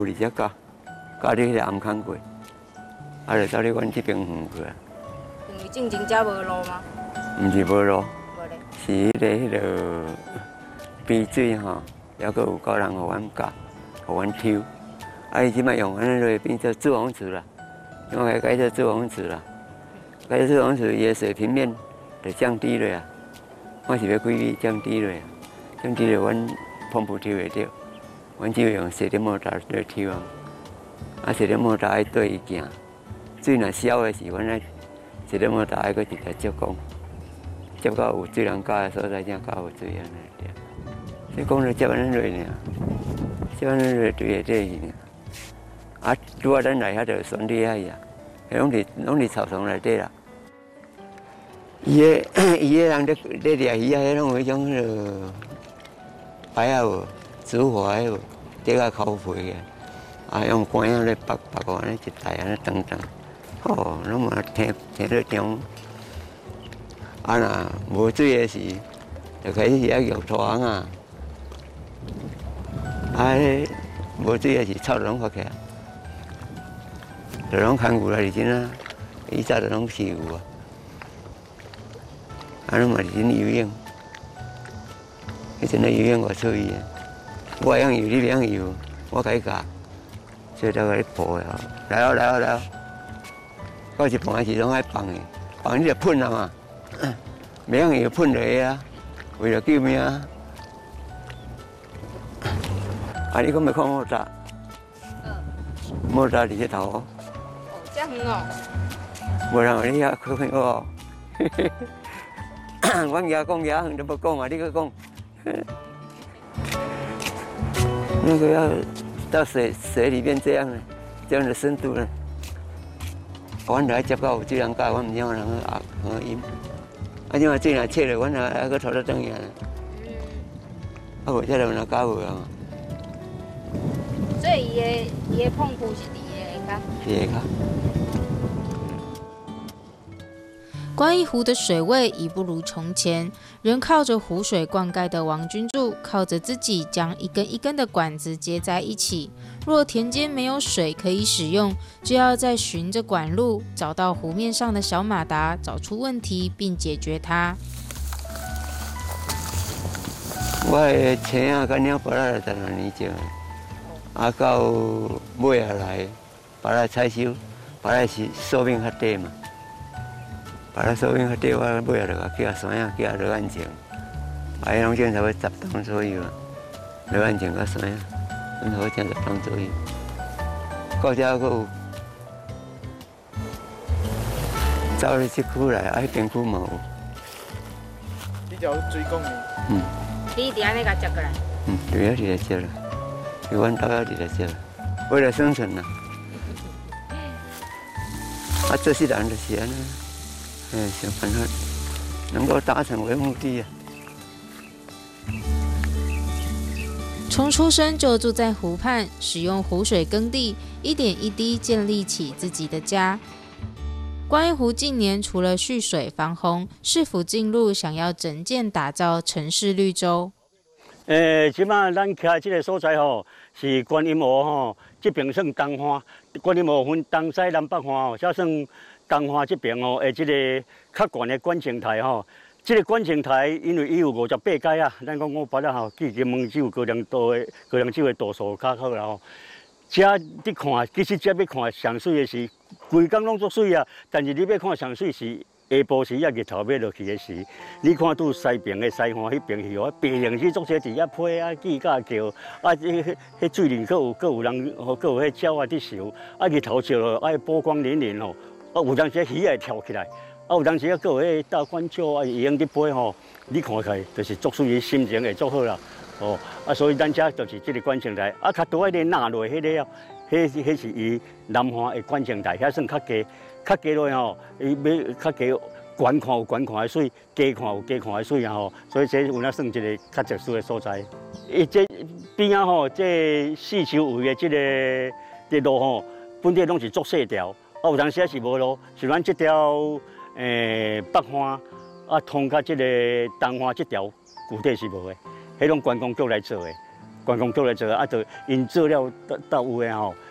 有只教你迄个暗坑过，啊，就走去阮这边远去啊。 因为进前遮无路吗？ 毋是无路， 无咧。 是迄个边水吼，还阁有个人互阮教，互阮抽。啊，伊即摆用安尼落变做自洪池啦，用来改做自洪池啦。改做自洪池，伊个水平面就降低了啊。我是要规避降低了啊，降低了，阮pom布抽袂着，阮只有用水电摩打来抽啊。啊，水电摩打爱对伊行，水若消的时，阮爱水电摩打爱搁直接接管，接到有水人教的所在，才教有水安尼对。这讲就接安尼落尔，接安尼落对下底去尔。啊，拄啊，咱来遐就选底遐呀，迄拢是草丛内底啦。伊个人咧掠鱼啊，迄拢有迄种白啊无，紫花的无，底下烤皮个，啊用管仔咧拔个安尼一袋安尼长长，哦，拢嘛听得中。啊，若无水的时，就开始遐玉拖啊，啊，无水的时草就拢发起来。就拢看牛啦，是真啊！以前就拢饲牛啊，啊，拢嘛是真游泳。迄阵咧游泳偌趣味啊！我会晓游，你袂晓游，我甲你教，所以才甲你抱的哦。来哦，来哦，来哦！到一半时拢爱放的，放你就喷啊嘛，袂晓游喷落去啊，为了救命啊！啊，你讲要看莫扎？莫扎伫这头哦。 遮远哦。 无人话你遐可看哦，阮爷讲爷远都无讲啊，你搁讲，那个要到水里面这样的深度呢，阮就爱接到有水人教，阮唔晓人去淹，啊，因为水若切了，阮还搁拖到转去呢，啊，无遮就若教无啊。 所以伊个碰布是伫个下骹。 是下骹。 观音湖的水位已不如从前，仍靠着湖水灌溉的王君柱，靠着自己将一根一根的管子接在一起。若田间没有水可以使用，就要再循着管路找到湖面上的小马达，找出问题并解决它。 我的青仔甲鸟拔来12年前，啊到尾下来，拔来采收，拔来是寿命较短嘛。把它寿命较短，我尾下就甲寄山仔，寄落岸前，啊，迄拢种差不多10吨左右啊，落岸前甲山仔，差不多种10吨左右。到遮还有走入这区来，啊，迄边区嘛有。 这条水管的。 你伫安尼甲接过来？ 对啊，伫来接啦，伫阮兜遐伫来接啦，为了生存啦。啊，这些人就是安尼。想办法能够达成为目的啊！ 从出生就住在湖畔，使用湖水耕地，一点一滴建立起自己的家。观音湖近年除了蓄水防洪，市府进入想要整建打造城市绿洲。 即摆咱徛这个所在吼，是观音湖吼，这边算东花，观音湖分东西南北花吼，才算。东花这边哦，这个较悬的观景台吼，这个观景台因为伊有58阶啊，咱讲58啊吼，至金门只有高粱酒的度数较好啦吼。遮你看，其实遮要看上水的是，规工拢足水啊，但是你要看上水是下晡时日头要落去的时，你看拄西边的西岸迄边是哦，白灵是足侪伫遐飞啊、记甲叫，啊，迄水里佫有人，佫有迄鸟啊伫游，啊日头照落，啊波光粼粼吼。啊，有当时鱼会跳起来，啊，有当时佫有迄大冠鸟啊，会用伫飞吼，你看起来就是足水，心情会足好啦，哦，啊，所以咱遮就是这个观景台，啊，较多迄个纳落迄个，迄是伊南华的观景台，遐算较低落吼，伊要较低，悬看有悬看的水，低看有低看的水啊吼，所以这有哪算一个较特殊的所在。伊这边啊吼，这四周围的这路吼，本地拢是足细条。啊，有当时也是无路，像咱这条北花啊，通到这个东花这条，具体是无的，迄拢观光局来做的。 观光局来做，啊，就因做了到有诶吼。